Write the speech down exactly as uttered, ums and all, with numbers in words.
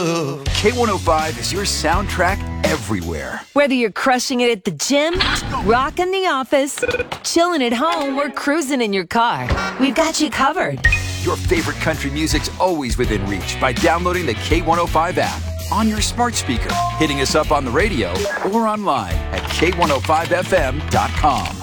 K one oh five is your soundtrack everywhere. Whether you're crushing it at the gym, rocking the office, chilling at home, or cruising in your car, we've got you covered. Your favorite country music's always within reach by downloading the K one oh five app on your smart speaker, hitting us up on the radio, or online at K one oh five F M dot com.